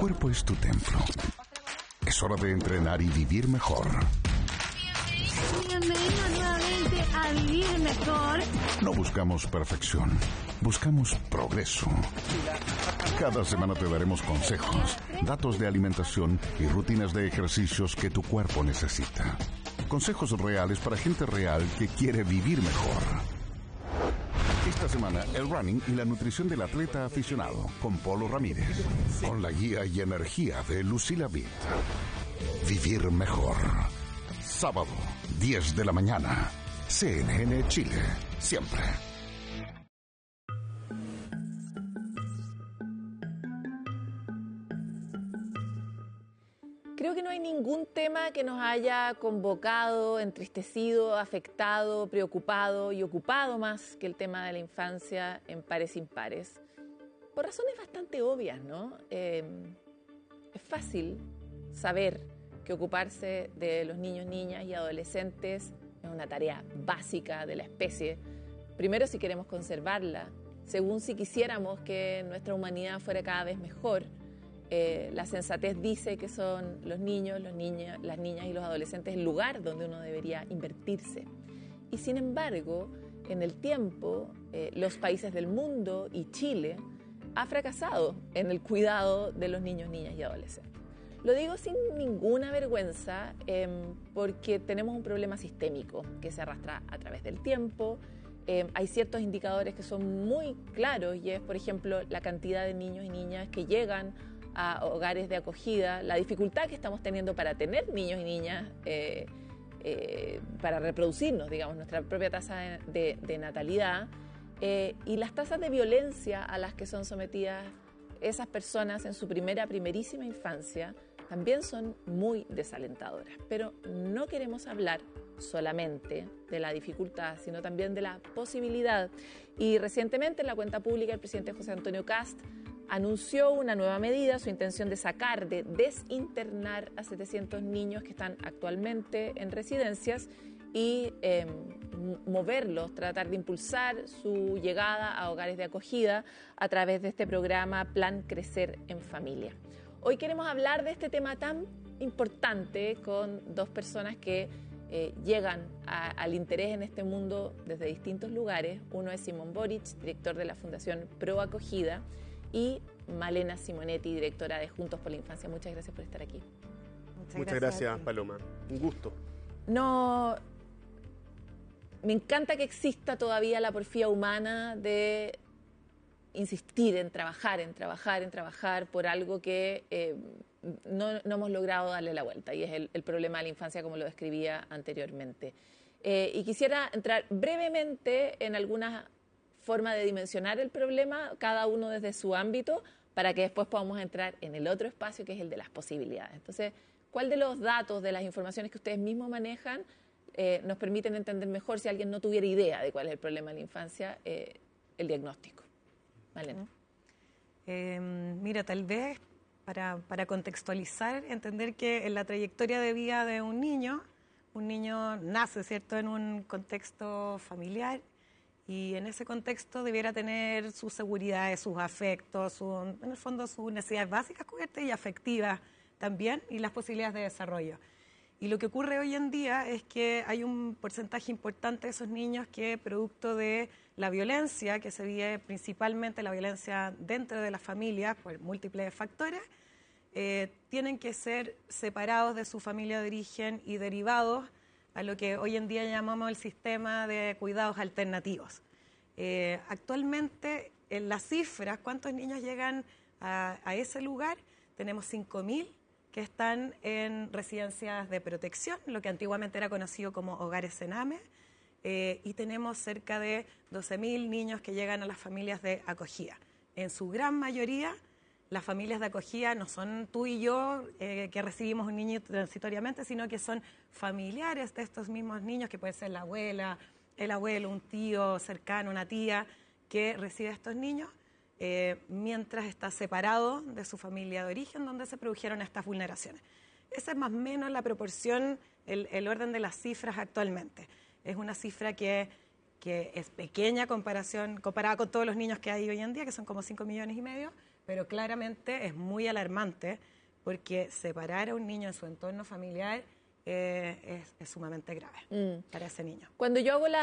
cuerpo es tu templo. Es hora de entrenar y vivir mejor. Bienvenidos nuevamente a Vivir Mejor. No buscamos perfección, buscamos progreso. Cada semana te daremos consejos, datos de alimentación y rutinas de ejercicios que tu cuerpo necesita. Consejos reales para gente real que quiere vivir mejor. Esta semana, el running y la nutrición del atleta aficionado, con Polo Ramírez. Con la guía y energía de Lucila Vitt. Vivir mejor. Sábado, 10 de la mañana. CNN Chile. Siempre. Creo que no hay ningún tema que nos haya convocado, entristecido, afectado, preocupado y ocupado más que el tema de la infancia en pares impares. Por razones bastante obvias, ¿no? Es fácil saber que ocuparse de los niños, niñas y adolescentes es una tarea básica de la especie. Primero, si queremos conservarla. Segundo, si quisiéramos que nuestra humanidad fuera cada vez mejor. La sensatez dice que son los niños, las niñas y los adolescentes el lugar donde uno debería invertirse. Y sin embargo, en el tiempo, los países del mundo y Chile ha fracasado en el cuidado de los niños, niñas y adolescentes. Lo digo sin ninguna vergüenza porque tenemos un problema sistémico que se arrastra a través del tiempo. Hay ciertos indicadores que son muy claros y es, por ejemplo, la cantidad de niños y niñas que llegan a hogares de acogida, la dificultad que estamos teniendo para tener niños y niñas, para reproducirnos, digamos, nuestra propia tasa de natalidad, y las tasas de violencia a las que son sometidas esas personas en su primerísima infancia también son muy desalentadoras. Pero no queremos hablar solamente de la dificultad, sino también de la posibilidad. Y recientemente en la cuenta pública el presidente José Antonio Kast anunció una nueva medida, su intención de desinternar a 700 niños que están actualmente en residencias y moverlos, tratar de impulsar su llegada a hogares de acogida a través de este programa Plan Crecer en Familia. Hoy queremos hablar de este tema tan importante con dos personas que llegan al interés en este mundo desde distintos lugares. Uno es Simón Boric, director de la Fundación Pro Acogida, y Malena Simonetti, directora de Juntos por la Infancia. Muchas gracias por estar aquí. Muchas gracias, Paloma. Un gusto. No, me encanta que exista todavía la porfía humana de insistir en trabajar por algo que no hemos logrado darle la vuelta, y es el problema de la infancia, como lo describía anteriormente. Y quisiera entrar brevemente en alguna forma de dimensionar el problema, cada uno desde su ámbito, para que después podamos entrar en el otro espacio, que es el de las posibilidades. Entonces, ¿cuál de los datos, de las informaciones que ustedes mismos manejan, nos permiten entender mejor, si alguien no tuviera idea de cuál es el problema de la infancia, el diagnóstico? Malena. Mira, tal vez para contextualizar, entender que en la trayectoria de vida de un niño nace, ¿cierto?, en un contexto familiar, y en ese contexto debiera tener sus seguridades, sus afectos, en el fondo sus necesidades básicas cubiertas y afectivas también, y las posibilidades de desarrollo. Y lo que ocurre hoy en día es que hay un porcentaje importante de esos niños que, producto de la violencia, que se vive principalmente la violencia dentro de las familias por múltiples factores, tienen que ser separados de su familia de origen y derivados a lo que hoy en día llamamos el sistema de cuidados alternativos. Actualmente, en las cifras, ¿cuántos niños llegan a ese lugar? Tenemos 5.000 que están en residencias de protección, lo que antiguamente era conocido como hogares Sename, y tenemos cerca de 12.000 niños que llegan a las familias de acogida. En su gran mayoría, las familias de acogida no son tú y yo que recibimos un niño transitoriamente, sino que son familiares de estos mismos niños, que puede ser la abuela, el abuelo, un tío cercano, una tía, que recibe a estos niños mientras está separado de su familia de origen, donde se produjeron estas vulneraciones. Esa es más o menos la proporción, el orden de las cifras actualmente. Es una cifra que es pequeña comparada con todos los niños que hay hoy en día, que son como 5,5 millones, pero claramente es muy alarmante porque separar a un niño en su entorno familiar es sumamente grave para ese niño. Cuando yo hago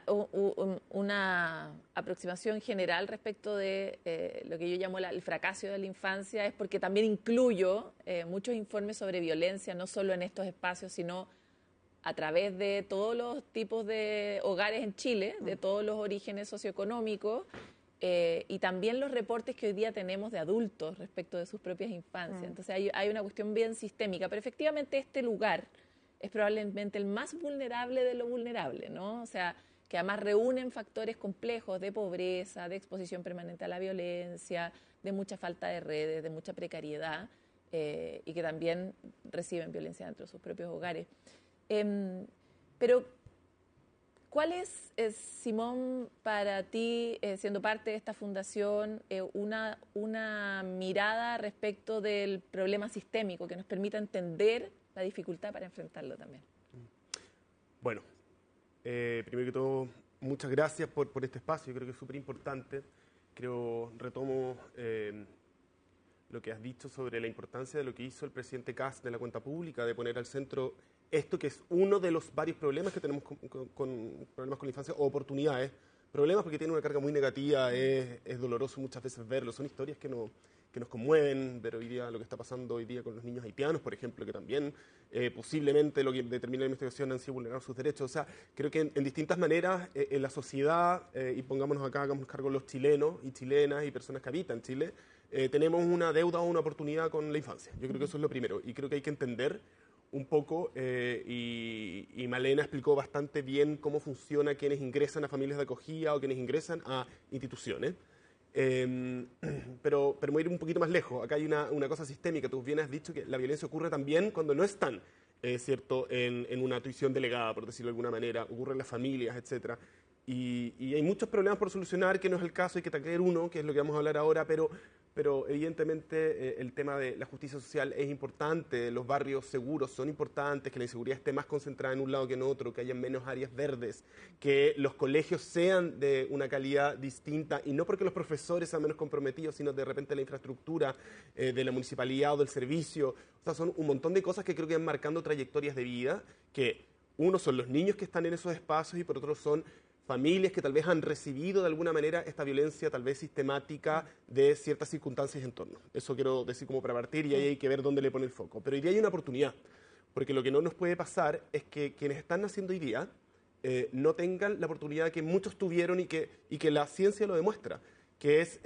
una aproximación general respecto de lo que yo llamo el fracaso de la infancia, es porque también incluyo muchos informes sobre violencia, no solo en estos espacios, sino a través de todos los tipos de hogares en Chile, de todos los orígenes socioeconómicos, y también los reportes que hoy día tenemos de adultos respecto de sus propias infancias. Entonces hay una cuestión bien sistémica, pero efectivamente este lugar es probablemente el más vulnerable de lo vulnerable, ¿no? O sea, que además reúnen factores complejos de pobreza, de exposición permanente a la violencia, de mucha falta de redes, de mucha precariedad, y que también reciben violencia dentro de sus propios hogares. Pero, ¿cuál es, Simón, para ti, siendo parte de esta fundación, una mirada respecto del problema sistémico que nos permita entender la dificultad para enfrentarlo también? Bueno, primero que todo, muchas gracias por este espacio. Yo creo que es súper importante. Retomo lo que has dicho sobre la importancia de lo que hizo el presidente Kast de la cuenta pública, de poner al centro esto que es uno de los varios problemas que tenemos con problemas con la infancia, o oportunidades. Problemas porque tiene una carga muy negativa, es doloroso muchas veces verlo. Son historias que nos conmueven, ver hoy día lo que está pasando hoy día con los niños haitianos, por ejemplo, que también posiblemente lo que determina la investigación han sido vulnerar sus derechos. O sea, creo que en distintas maneras en la sociedad, y pongámonos acá, hagamos cargo los chilenos y chilenas y personas que habitan Chile, tenemos una deuda o una oportunidad con la infancia. Yo creo que eso es lo primero, y creo que hay que entender un poco, y Malena explicó bastante bien cómo funciona quienes ingresan a familias de acogida o quienes ingresan a instituciones. Pero me voy a ir un poquito más lejos. Acá hay una cosa sistémica. Tú bien has dicho que la violencia ocurre también cuando no están, ¿cierto?, en una tuición delegada, por decirlo de alguna manera. Ocurre en las familias, etcétera. Y hay muchos problemas por solucionar, que no es el caso, hay que taclear uno, que es lo que vamos a hablar ahora, pero evidentemente el tema de la justicia social es importante, los barrios seguros son importantes, que la inseguridad esté más concentrada en un lado que en otro, que haya menos áreas verdes, que los colegios sean de una calidad distinta, y no porque los profesores sean menos comprometidos, sino de repente la infraestructura de la municipalidad o del servicio. O sea, son un montón de cosas que creo que van marcando trayectorias de vida, que uno son los niños que están en esos espacios y por otro son familias que tal vez han recibido de alguna manera esta violencia tal vez sistemática de ciertas circunstancias y entornos. Eso quiero decir como para partir, y ahí hay que ver dónde le pone el foco. Pero hoy día hay una oportunidad, porque lo que no nos puede pasar es que quienes están naciendo hoy día no tengan la oportunidad que muchos tuvieron y que la ciencia lo demuestra, que es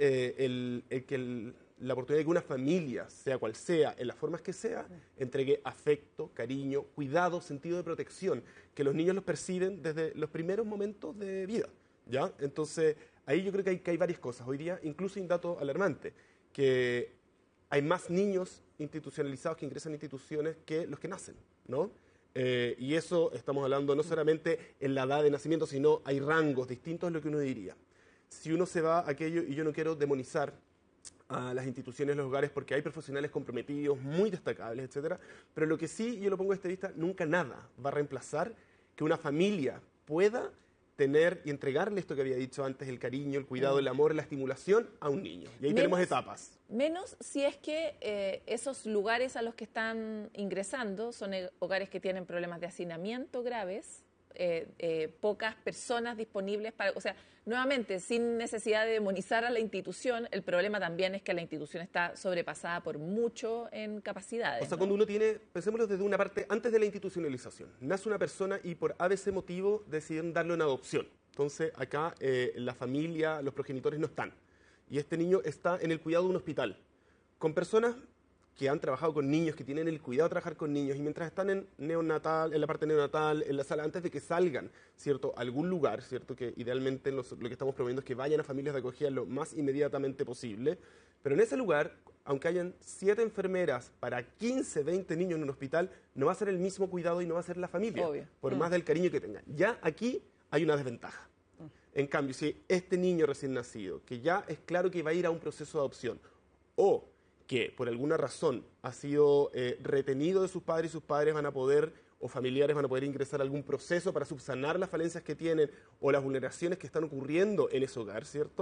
la oportunidad de que una familia, sea cual sea, en las formas que sea, entregue afecto, cariño, cuidado, sentido de protección, que los niños los perciben desde los primeros momentos de vida, ¿ya? Entonces, ahí yo creo que hay varias cosas. Hoy día, incluso hay un dato alarmante, que hay más niños institucionalizados que ingresan a instituciones que los que nacen, ¿no? Y eso estamos hablando no solamente en la edad de nacimiento, sino hay rangos distintos de lo que uno diría. Si uno se va a aquello, y yo no quiero demonizar a las instituciones, los hogares, porque hay profesionales comprometidos, muy destacables, etcétera, pero lo que sí, yo lo pongo de esta vista, nunca nada va a reemplazar que una familia pueda tener y entregarle esto que había dicho antes, el cariño, el cuidado, el amor, la estimulación a un niño. Y ahí tenemos etapas. Menos si es que esos lugares a los que están ingresando son hogares que tienen problemas de hacinamiento graves, pocas personas disponibles para... O sea, nuevamente, sin necesidad de demonizar a la institución, el problema también es que la institución está sobrepasada por mucho en capacidades. O sea, ¿no? cuando uno tiene, pensémoslo desde una parte, antes de la institucionalización, nace una persona y por ABC motivo deciden darle una adopción. Entonces, acá la familia, los progenitores no están. Y este niño está en el cuidado de un hospital, con personas que han trabajado con niños, que tienen el cuidado de trabajar con niños, y mientras están en neonatal, en la parte neonatal, en la sala, antes de que salgan, ¿cierto?, a algún lugar, ¿cierto?, que idealmente lo que estamos promoviendo es que vayan a familias de acogida lo más inmediatamente posible, pero en ese lugar, aunque hayan 7 enfermeras para 15, 20 niños en un hospital, no va a ser el mismo cuidado y no va a ser la familia, obvio, por más del cariño que tengan. Ya aquí hay una desventaja. En cambio, si este niño recién nacido, que ya es claro que va a ir a un proceso de adopción, o que por alguna razón ha sido retenido de sus padres y sus padres van a poder, o familiares van a poder ingresar a algún proceso para subsanar las falencias que tienen o las vulneraciones que están ocurriendo en ese hogar, ¿cierto?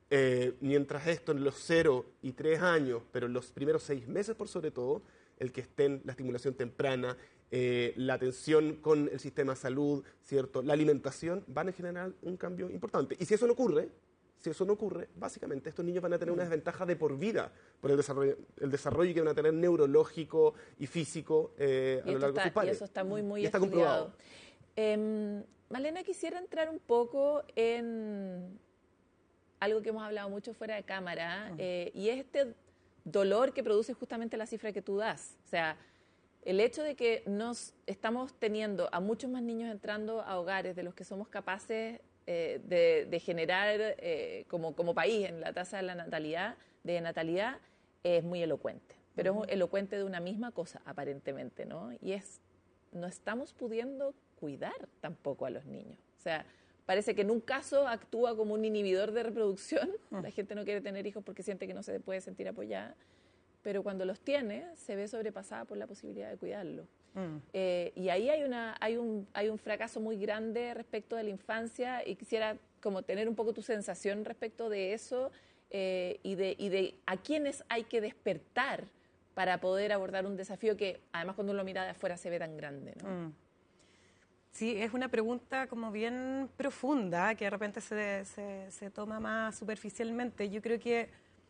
Mientras esto en los 0 y 3 años, pero en los primeros 6 meses por sobre todo, el que estén la estimulación temprana, la atención con el sistema de salud, ¿cierto? La alimentación, van a generar un cambio importante. Y si eso no ocurre, básicamente estos niños van a tener una desventaja de por vida por el desarrollo que van a tener neurológico y físico a lo largo de sus padres. Y eso está muy está estudiado. comprobado. Malena, quisiera entrar un poco en algo que hemos hablado mucho fuera de cámara, y es este dolor que produce justamente la cifra que tú das. O sea, el hecho de que nos estamos teniendo a muchos más niños entrando a hogares de los que somos capaces de generar como país en la tasa de la natalidad, es muy elocuente. Pero es elocuente de una misma cosa, aparentemente, ¿no? Y es, no estamos pudiendo cuidar tampoco a los niños. O sea, parece que en un caso actúa como un inhibidor de reproducción. La gente no quiere tener hijos porque siente que no se puede sentir apoyada. Pero cuando los tiene, se ve sobrepasada por la posibilidad de cuidarlo. Y ahí hay un fracaso muy grande respecto de la infancia, y quisiera como tener un poco tu sensación respecto de eso, y de a quiénes hay que despertar para poder abordar un desafío que además cuando uno lo mira de afuera se ve tan grande, ¿no? Sí, es una pregunta como bien profunda, que de repente se toma más superficialmente. Yo creo que,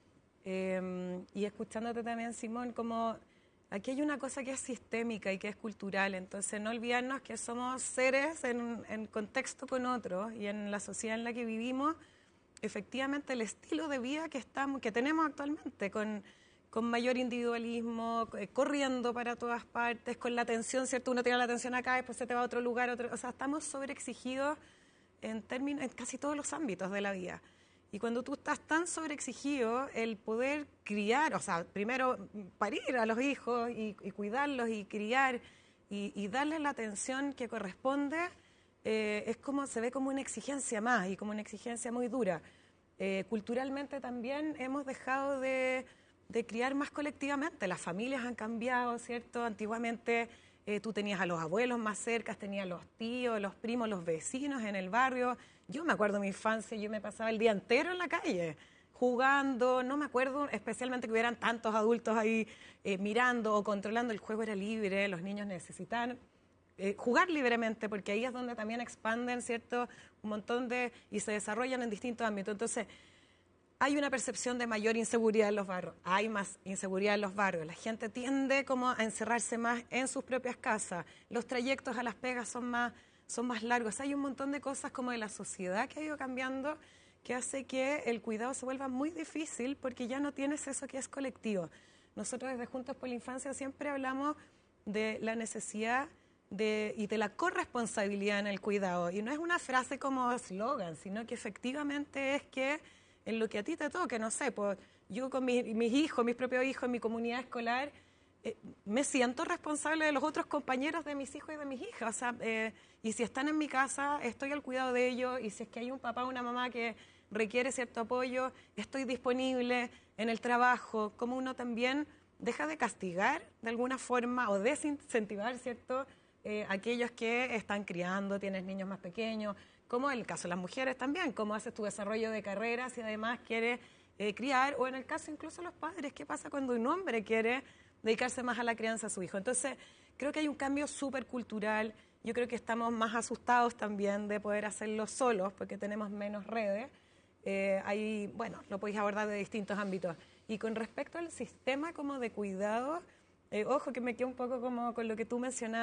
y escuchándote también, Simón, como aquí hay una cosa que es sistémica y que es cultural, entonces no olvidarnos que somos seres en contexto con otros, y en la sociedad en la que vivimos, efectivamente el estilo de vida que tenemos actualmente, con mayor individualismo, corriendo para todas partes, con la atención, ¿cierto? Uno tiene la atención acá, después se te va a otro lugar, o sea, estamos sobreexigidos en casi todos los ámbitos de la vida. Y cuando tú estás tan sobreexigido, el poder criar, o sea, primero parir a los hijos y cuidarlos y criar y darles la atención que corresponde, es como, se ve como una exigencia más, y como una exigencia muy dura. Culturalmente también hemos dejado de criar más colectivamente. Las familias han cambiado, ¿cierto? Antiguamente tú tenías a los abuelos más cerca, tenías a los tíos, los primos, los vecinos en el barrio. Yo me acuerdo de mi infancia, yo me pasaba el día entero en la calle jugando. No me acuerdo especialmente que hubieran tantos adultos ahí mirando o controlando. El juego era libre, los niños necesitaban jugar libremente, porque ahí es donde también expanden, ¿cierto? Un montón y se desarrollan en distintos ámbitos. Entonces, hay una percepción de mayor inseguridad en los barrios, hay más inseguridad en los barrios, la gente tiende como a encerrarse más en sus propias casas, los trayectos a las pegas son más largos, hay un montón de cosas como de la sociedad que ha ido cambiando, que hace que el cuidado se vuelva muy difícil, porque ya no tienes eso que es colectivo. Nosotros desde Juntos por la Infancia siempre hablamos de la necesidad y de la corresponsabilidad en el cuidado, y no es una frase como eslogan, sino que efectivamente es que en lo que a ti te toque, no sé, pues yo con mis hijos, mis propios hijos, en mi comunidad escolar, me siento responsable de los otros compañeros de mis hijos y de mis hijas. O sea, y si están en mi casa, estoy al cuidado de ellos, y si es que hay un papá o una mamá que requiere cierto apoyo, estoy disponible en el trabajo. Como uno también deja de castigar de alguna forma o desincentivar, ¿cierto?, aquellos que están criando, tienes niños más pequeños, como en el caso de las mujeres también, cómo haces tu desarrollo de carrera si además quieres criar, o en el caso incluso de los padres, qué pasa cuando un hombre quiere dedicarse más a la crianza a su hijo. Entonces, creo que hay un cambio súper cultural, yo creo que estamos más asustados también de poder hacerlo solos, porque tenemos menos redes, bueno, lo podéis abordar de distintos ámbitos. Y con respecto al sistema como de cuidado, ojo que me quedo un poco como con lo que tú mencionabas,